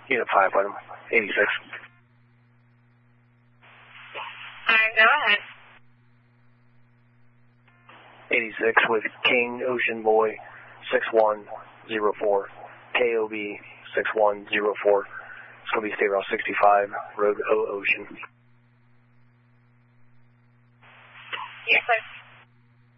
Unit 5, item 86. Alright, go ahead. 86 with King Ocean Boy 6104. KOB 6104. It's going to be State Route 65, Road O Ocean. Yes, sir.